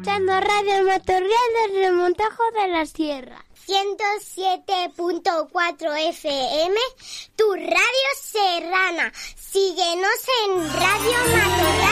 Escuchando Radio Matorral del Remontajo de la Sierra. 107.4 FM, tu radio serrana. Síguenos en Radio Matorral.